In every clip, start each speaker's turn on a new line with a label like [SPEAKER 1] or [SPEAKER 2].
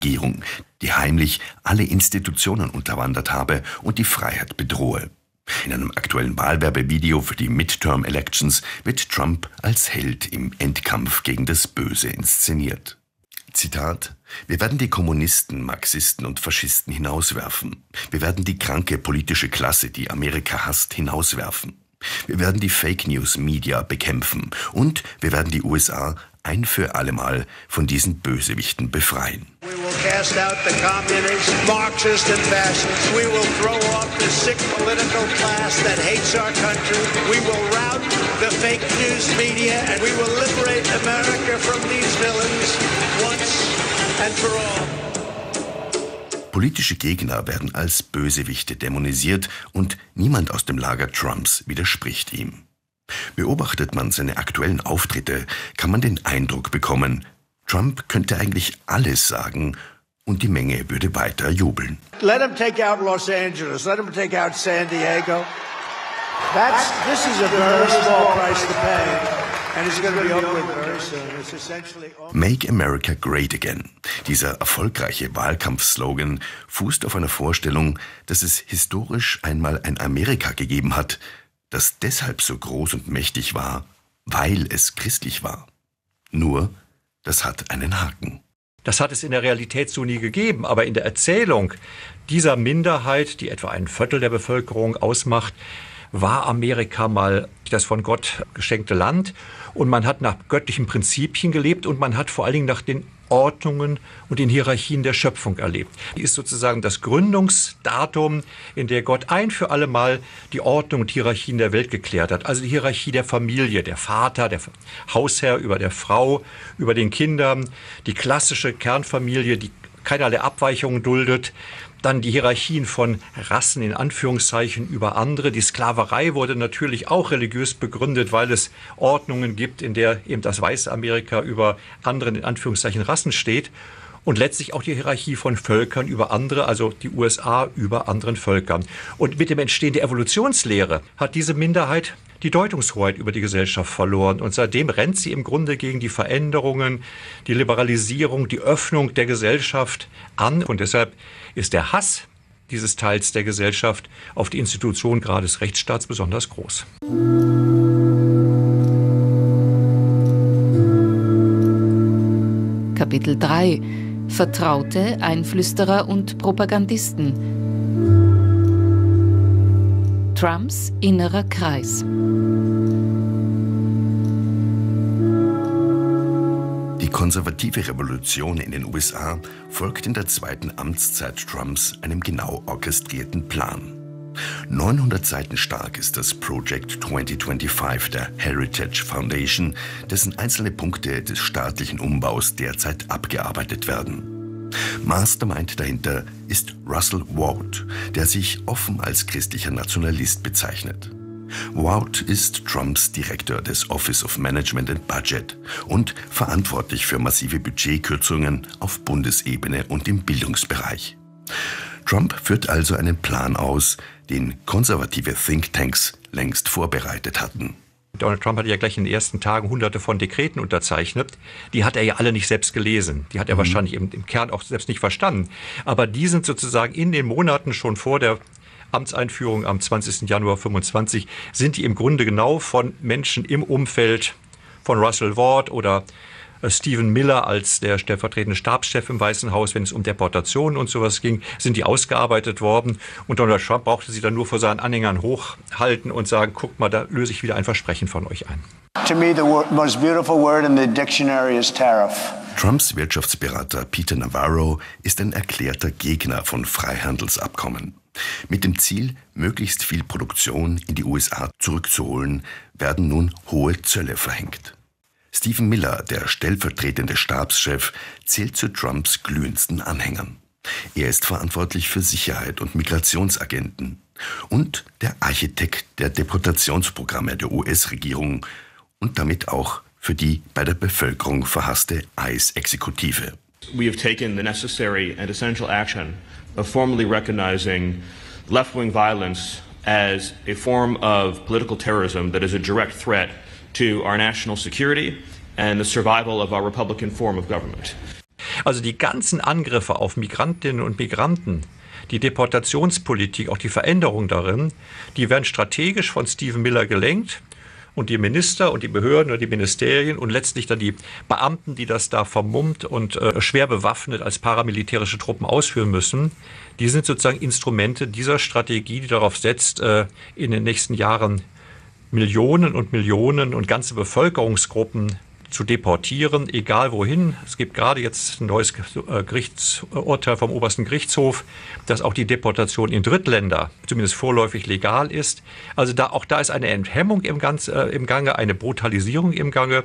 [SPEAKER 1] Regierung, die heimlich alle Institutionen unterwandert habe und die Freiheit bedrohe. In einem aktuellen Wahlwerbevideo für die Midterm Elections wird Trump als Held im Endkampf gegen das Böse inszeniert. Zitat: Wir werden die Kommunisten, Marxisten und Faschisten hinauswerfen. Wir werden die kranke politische Klasse, die Amerika hasst, hinauswerfen. Wir werden die Fake News Media bekämpfen und wir werden die USA ein für allemal von diesen Bösewichten befreien.
[SPEAKER 2] We will cast out the communists, Marxists and fascists. We will throw off the sick political class that hates our country. We will rout the fake news media and we will liberate America from these villains once and for all.
[SPEAKER 1] Politische Gegner werden als Bösewichte dämonisiert und niemand aus dem Lager Trumps widerspricht ihm. Beobachtet man seine aktuellen Auftritte, kann man den Eindruck bekommen, Trump könnte eigentlich alles sagen und die Menge würde weiter jubeln.
[SPEAKER 2] Let him take out Los Angeles. Let him take out San Diego. This is a very small price to pay. And it's going to be over very soon. It's essentially
[SPEAKER 1] Make America Great Again. Dieser erfolgreiche Wahlkampfslogan fußt auf einer Vorstellung, dass es historisch einmal ein Amerika gegeben hat, das deshalb so groß und mächtig war, weil es christlich war. Nur, das hat einen Haken.
[SPEAKER 3] Das hat es in der Realität so nie gegeben, aber in der Erzählung dieser Minderheit, die etwa ein Viertel der Bevölkerung ausmacht, war Amerika mal das von Gott geschenkte Land und man hat nach göttlichen Prinzipien gelebt und man hat vor allen Dingen nach den Ordnungen und den Hierarchien der Schöpfung erlebt. Die ist sozusagen das Gründungsdatum, in der Gott ein für alle Mal die Ordnung und Hierarchien der Welt geklärt hat. Also die Hierarchie der Familie, der Vater, der Hausherr über der Frau, über den Kindern, die klassische Kernfamilie, die keinerlei Abweichungen duldet. Dann die Hierarchien von Rassen in Anführungszeichen über andere. Die Sklaverei wurde natürlich auch religiös begründet, weil es Ordnungen gibt, in der eben das weiße Amerika über anderen in Anführungszeichen Rassen steht. Und letztlich auch die Hierarchie von Völkern über andere, also die USA über anderen Völkern. Und mit dem Entstehen der Evolutionslehre hat diese Minderheit die Deutungshoheit über die Gesellschaft verloren. Und seitdem rennt sie im Grunde gegen die Veränderungen, die Liberalisierung, die Öffnung der Gesellschaft an. Und deshalb ist der Hass dieses Teils der Gesellschaft auf die Institution gerade des Rechtsstaats besonders groß.
[SPEAKER 4] Kapitel 3: Vertraute, Einflüsterer und Propagandisten. Trumps innerer Kreis.
[SPEAKER 1] Die konservative Revolution in den USA folgt in der zweiten Amtszeit Trumps einem genau orchestrierten Plan. 900 Seiten stark ist das Project 2025 der Heritage Foundation, dessen einzelne Punkte des staatlichen Umbaus derzeit abgearbeitet werden. Mastermind dahinter ist Russell Vought, der sich offen als christlicher Nationalist bezeichnet. Vought ist Trumps Direktor des Office of Management and Budget und verantwortlich für massive Budgetkürzungen auf Bundesebene und im Bildungsbereich. Trump führt also einen Plan aus, den konservative Thinktanks längst vorbereitet hatten.
[SPEAKER 3] Donald Trump hat ja gleich in den ersten Tagen Hunderte von Dekreten unterzeichnet. Die hat er ja alle nicht selbst gelesen. Die hat er wahrscheinlich im Kern auch selbst nicht verstanden. Aber die sind sozusagen in den Monaten schon vor der Amtseinführung am 20. Januar 25 sind die im Grunde genau von Menschen im Umfeld von Russell Vought oder Stephen Miller als der stellvertretende Stabschef im Weißen Haus, wenn es um Deportationen und sowas ging, sind die ausgearbeitet worden. Und Donald Trump brauchte sie dann nur vor seinen Anhängern hochhalten und sagen, guckt mal, da löse ich wieder ein Versprechen von euch ein.
[SPEAKER 5] To me, the most beautiful word in the dictionary is tariff.
[SPEAKER 1] Trumps Wirtschaftsberater Peter Navarro ist ein erklärter Gegner von Freihandelsabkommen. Mit dem Ziel, möglichst viel Produktion in die USA zurückzuholen, werden nun hohe Zölle verhängt. Stephen Miller, der stellvertretende Stabschef, zählt zu Trumps glühendsten Anhängern. Er ist verantwortlich für Sicherheit und Migrationsagenten und der Architekt der Deportationsprogramme der US-Regierung und damit auch für die bei der Bevölkerung verhasste ICE-Exekutive.
[SPEAKER 6] We have taken the necessary and essential action of formally recognizing left-wing violence as a form of political terrorism that is a direct threat to our national security and the survival of our Republican form of government.
[SPEAKER 3] Also die ganzen Angriffe auf Migrantinnen und Migranten, die Deportationspolitik, auch die Veränderung darin, die werden strategisch von Stephen Miller gelenkt. Und die Minister und die Behörden und die Ministerien und letztlich dann die Beamten, die das da vermummt und schwer bewaffnet als paramilitärische Truppen ausführen müssen, die sind sozusagen Instrumente dieser Strategie, die darauf setzt, in den nächsten Jahren Millionen und Millionen und ganze Bevölkerungsgruppen zu deportieren, egal wohin. Es gibt gerade jetzt ein neues Gerichtsurteil vom obersten Gerichtshof, dass auch die Deportation in Drittländer zumindest vorläufig legal ist. Also auch da ist eine Enthemmung im Gange, eine Brutalisierung im Gange.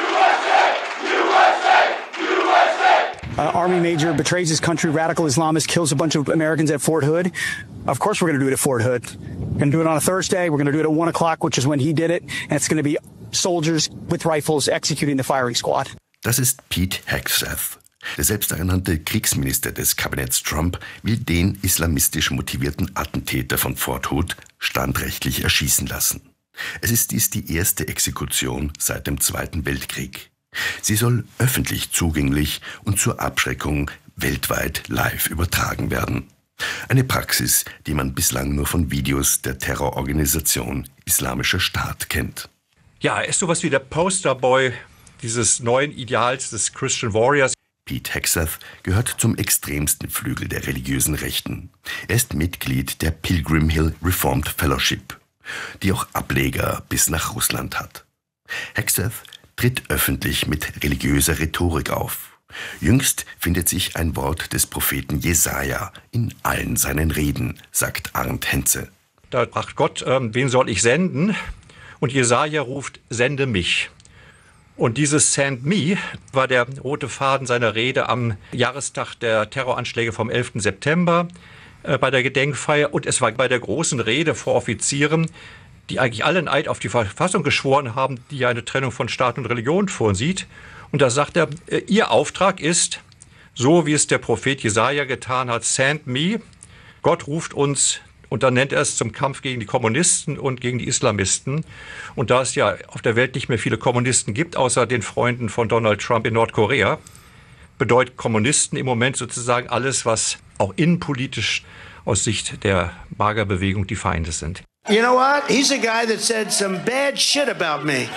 [SPEAKER 7] Army major betrays his country, radical Islamist kills a bunch of Americans at Fort Hood. Of course we're going to do it at Fort Hood. We're going to do it on a Thursday. We're going to do it at 1 o'clock, which is when he did it. And it's going to be soldiers with rifles executing the firing squad.
[SPEAKER 1] Das ist Pete Hegseth. Der selbsternannte Kriegsminister des Kabinetts Trump will den islamistisch motivierten Attentäter von Fort Hood standrechtlich erschießen lassen. Es ist dies die erste Exekution seit dem Zweiten Weltkrieg. Sie soll öffentlich zugänglich und zur Abschreckung weltweit live übertragen werden. Eine Praxis, die man bislang nur von Videos der Terrororganisation Islamischer Staat kennt.
[SPEAKER 3] Ja, er ist sowas wie der Posterboy dieses neuen Ideals des Christian Warriors.
[SPEAKER 1] Pete Hegseth gehört zum extremsten Flügel der religiösen Rechten. Er ist Mitglied der Pilgrim Hill Reformed Fellowship, die auch Ableger bis nach Russland hat. Hegseth tritt öffentlich mit religiöser Rhetorik auf. Jüngst findet sich ein Wort des Propheten Jesaja in allen seinen Reden, sagt Arndt Henze.
[SPEAKER 3] Da fragt Gott, wen soll ich senden? Und Jesaja ruft, sende mich. Und dieses Send Me war der rote Faden seiner Rede am Jahrestag der Terroranschläge vom 11. September bei der Gedenkfeier. Und es war bei der großen Rede vor Offizieren, die eigentlich alle einen Eid auf die Verfassung geschworen haben, die ja eine Trennung von Staat und Religion vorsieht. Und da sagt er, ihr Auftrag ist, so wie es der Prophet Jesaja getan hat, Send Me. Gott ruft uns, und dann nennt er es zum Kampf gegen die Kommunisten und gegen die Islamisten. Und da es ja auf der Welt nicht mehr viele Kommunisten gibt, außer den Freunden von Donald Trump in Nordkorea, bedeutet Kommunisten im Moment sozusagen alles, was auch innenpolitisch aus Sicht der MAGA-Bewegung die Feinde sind.
[SPEAKER 2] You know what? He's a guy that said some bad shit about me.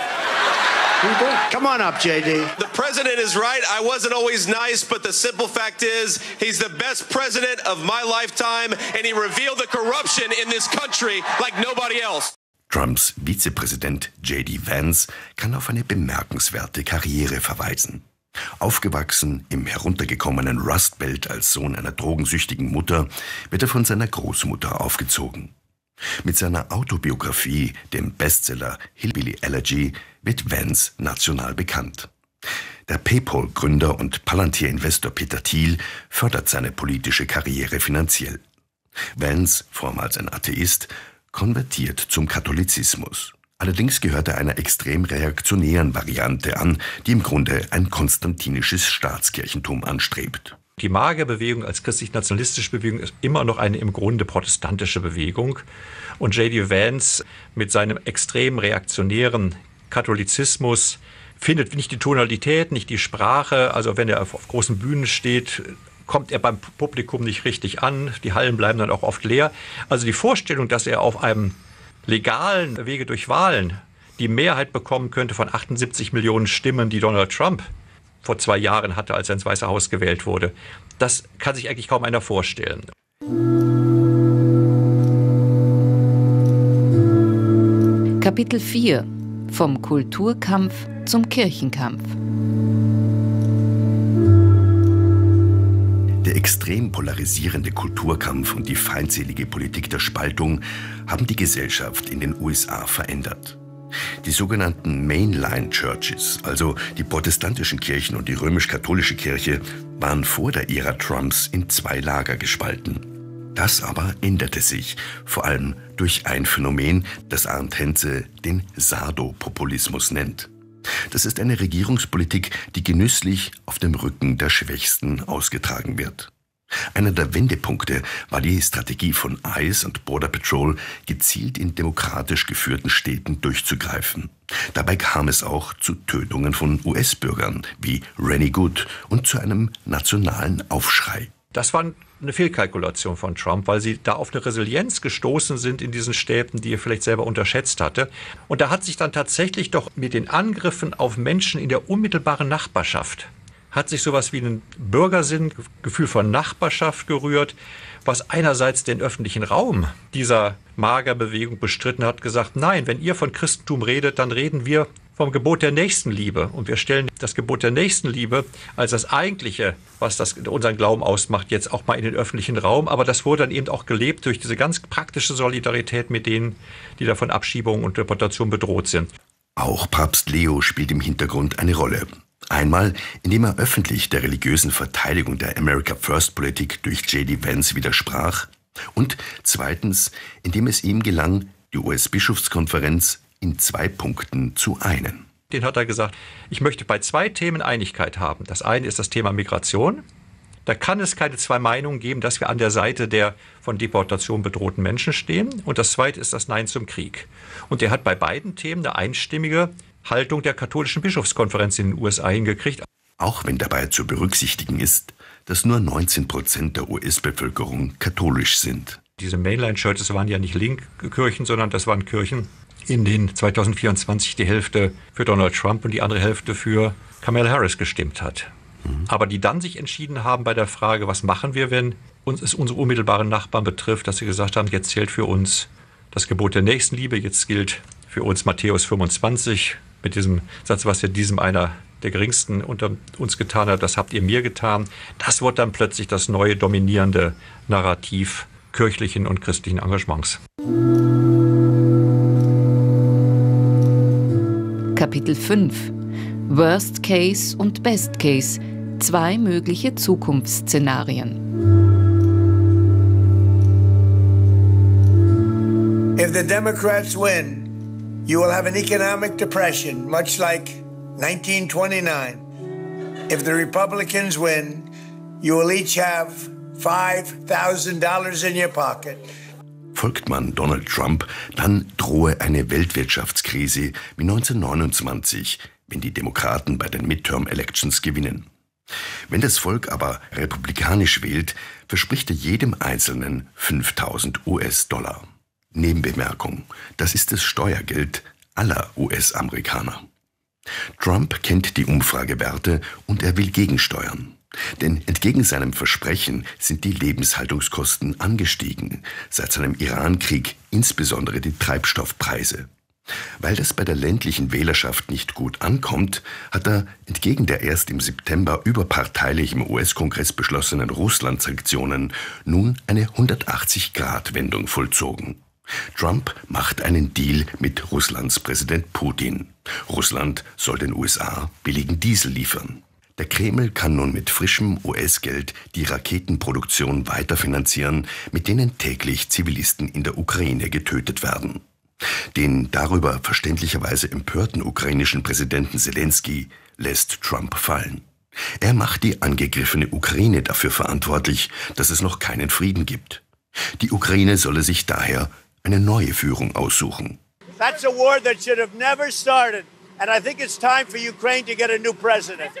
[SPEAKER 2] Come on up, JD.
[SPEAKER 8] The president is right. I wasn't always nice, but the simple fact is he's the best president of my lifetime, and he revealed the corruption in this country like nobody else.
[SPEAKER 1] Trumps Vizepräsident J.D. Vance kann auf eine bemerkenswerte Karriere verweisen. Aufgewachsen im heruntergekommenen Rust Belt als Sohn einer drogensüchtigen Mutter, wird er von seiner Großmutter aufgezogen. Mit seiner Autobiografie, dem Bestseller Hillbilly Elegy, wird Vance national bekannt. Der PayPal-Gründer und Palantir-Investor Peter Thiel fördert seine politische Karriere finanziell. Vance, vormals ein Atheist, konvertiert zum Katholizismus. Allerdings gehört er einer extrem reaktionären Variante an, die im Grunde ein konstantinisches Staatskirchentum anstrebt.
[SPEAKER 3] Die MAGA-Bewegung als christlich-nationalistische Bewegung ist immer noch eine im Grunde protestantische Bewegung. Und J.D. Vance mit seinem extrem reaktionären Katholizismus findet nicht die Tonalität, nicht die Sprache. Also wenn er auf großen Bühnen steht, kommt er beim Publikum nicht richtig an. Die Hallen bleiben dann auch oft leer. Also die Vorstellung, dass er auf einem legalen Wege durch Wahlen die Mehrheit bekommen könnte von 78 Millionen Stimmen, die Donald Trump vor 2 Jahren hatte, als er ins Weiße Haus gewählt wurde. Das kann sich eigentlich kaum einer vorstellen.
[SPEAKER 4] Kapitel 4 – Vom Kulturkampf zum Kirchenkampf.
[SPEAKER 1] Der extrem polarisierende Kulturkampf und die feindselige Politik der Spaltung haben die Gesellschaft in den USA verändert. Die sogenannten Mainline Churches, also die protestantischen Kirchen und die römisch-katholische Kirche, waren vor der Ära Trumps in 2 Lager gespalten. Das aber änderte sich, vor allem durch ein Phänomen, das Arndt Henze den Sardo-Populismus nennt. Das ist eine Regierungspolitik, die genüsslich auf dem Rücken der Schwächsten ausgetragen wird. Einer der Wendepunkte war die Strategie von ICE und Border Patrol, gezielt in demokratisch geführten Städten durchzugreifen. Dabei kam es auch zu Tötungen von US-Bürgern wie Rennie Good und zu einem nationalen Aufschrei.
[SPEAKER 3] Das war eine Fehlkalkulation von Trump, weil sie da auf eine Resilienz gestoßen sind in diesen Städten, die er vielleicht selber unterschätzt hatte. Und da hat sich dann tatsächlich doch mit den Angriffen auf Menschen in der unmittelbaren Nachbarschaft, hat sich sowas wie ein Bürgersinn, Gefühl von Nachbarschaft gerührt, was einerseits den öffentlichen Raum dieser Magerbewegung bestritten hat, gesagt, nein, wenn ihr von Christentum redet, dann reden wir vom Gebot der Nächstenliebe. Und wir stellen das Gebot der Nächstenliebe als das Eigentliche, was unseren Glauben ausmacht, jetzt auch mal in den öffentlichen Raum. Aber das wurde dann eben auch gelebt durch diese ganz praktische Solidarität mit denen, die da von Abschiebung und Deportation bedroht sind.
[SPEAKER 1] Auch Papst Leo spielt im Hintergrund eine Rolle. Einmal, indem er öffentlich der religiösen Verteidigung der America First-Politik durch J.D. Vance widersprach. Und zweitens, indem es ihm gelang, die US-Bischofskonferenz in 2 Punkten zu einen.
[SPEAKER 3] Den hat er gesagt, ich möchte bei 2 Themen Einigkeit haben. Das eine ist das Thema Migration. Da kann es keine 2 Meinungen geben, dass wir an der Seite der von Deportation bedrohten Menschen stehen. Und das zweite ist das Nein zum Krieg. Und er hat bei beiden Themen eine einstimmige Haltung der katholischen Bischofskonferenz in den USA hingekriegt.
[SPEAKER 1] Auch wenn dabei zu berücksichtigen ist, dass nur 19% der US-Bevölkerung katholisch sind.
[SPEAKER 3] Diese Mainline-Churches waren ja nicht Linkkirchen, sondern das waren Kirchen, in denen 2024 die Hälfte für Donald Trump und die andere Hälfte für Kamala Harris gestimmt hat. Aber die dann sich entschieden haben bei der Frage, was machen wir, wenn es unsere unmittelbaren Nachbarn betrifft, dass sie gesagt haben, jetzt zählt für uns das Gebot der Nächstenliebe, jetzt gilt für uns Matthäus 25 mit diesem Satz, was ja diesem einer der geringsten unter uns getan hat, das habt ihr mir getan. Das wurde dann plötzlich das neue dominierende Narrativ kirchlichen und christlichen Engagements.
[SPEAKER 4] Kapitel 5 Worst Case und Best Case. 2 mögliche Zukunftsszenarien.
[SPEAKER 2] If the Democrats win, you will have an economic depression, much like 1929. If the Republicans win, you will each have $5,000 in your pocket.
[SPEAKER 1] Folgt man Donald Trump, dann drohe eine Weltwirtschaftskrise wie 1929, wenn die Demokraten bei den Midterm-Elections gewinnen. Wenn das Volk aber republikanisch wählt, verspricht er jedem Einzelnen 5.000 US-Dollar. Nebenbemerkung, das ist das Steuergeld aller US-Amerikaner. Trump kennt die Umfragewerte und er will gegensteuern. Denn entgegen seinem Versprechen sind die Lebenshaltungskosten angestiegen, seit seinem Iran-Krieg insbesondere die Treibstoffpreise. Weil das bei der ländlichen Wählerschaft nicht gut ankommt, hat er entgegen der erst im September überparteilich im US-Kongress beschlossenen Russland-Sanktionen nun eine 180-Grad-Wendung vollzogen. Trump macht einen Deal mit Russlands Präsident Putin. Russland soll den USA billigen Diesel liefern. Der Kreml kann nun mit frischem US-Geld die Raketenproduktion weiterfinanzieren, mit denen täglich Zivilisten in der Ukraine getötet werden. Den darüber verständlicherweise empörten ukrainischen Präsidenten Zelensky lässt Trump fallen. Er macht die angegriffene Ukraine dafür verantwortlich, dass es noch keinen Frieden gibt. Die Ukraine solle sich daher eine neue Führung aussuchen.
[SPEAKER 2] That's a war that should have never started. And I think it's time for Ukraine to get a new president.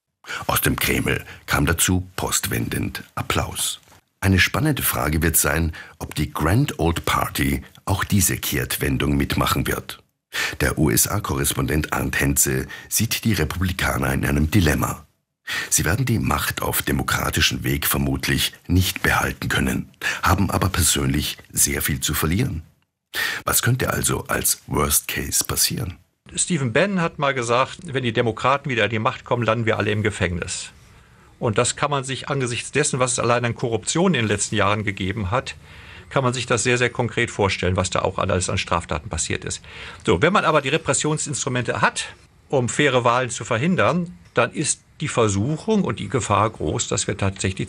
[SPEAKER 1] Aus dem Kreml kam dazu postwendend Applaus. Eine spannende Frage wird sein, ob die Grand Old Party auch diese Kehrtwendung mitmachen wird. Der USA-Korrespondent Arndt Henze sieht die Republikaner in einem Dilemma. Sie werden die Macht auf demokratischen Weg vermutlich nicht behalten können, haben aber persönlich sehr viel zu verlieren. Was könnte also als Worst Case passieren?
[SPEAKER 3] Stephen Bannon hat mal gesagt, wenn die Demokraten wieder an die Macht kommen, landen wir alle im Gefängnis. Und das kann man sich angesichts dessen, was es allein an Korruption in den letzten Jahren gegeben hat, kann man sich das sehr, sehr konkret vorstellen, was da auch alles an Straftaten passiert ist. So, wenn man aber die Repressionsinstrumente hat, um faire Wahlen zu verhindern, dann ist die Versuchung und die Gefahr groß, dass wir tatsächlich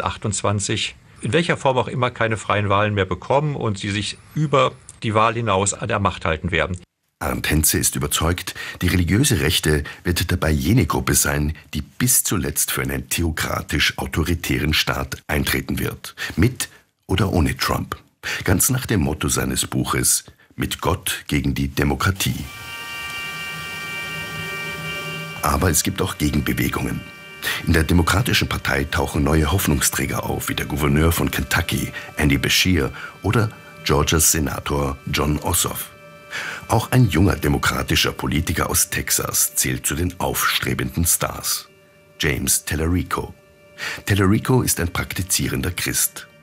[SPEAKER 3] 2028 in welcher Form auch immer keine freien Wahlen mehr bekommen und sie sich über die Wahl hinaus an der Macht halten werden.
[SPEAKER 1] Arndt Henze ist überzeugt, die religiöse Rechte wird dabei jene Gruppe sein, die bis zuletzt für einen theokratisch-autoritären Staat eintreten wird. Mit oder ohne Trump. Ganz nach dem Motto seines Buches: Mit Gott gegen die Demokratie. Aber es gibt auch Gegenbewegungen. In der Demokratischen Partei tauchen neue Hoffnungsträger auf, wie der Gouverneur von Kentucky, Andy Beshear, oder Georgias Senator Jon Ossoff. Auch ein junger demokratischer Politiker aus Texas zählt zu den aufstrebenden Stars. James Tallarico. Tallarico ist ein praktizierender Christ.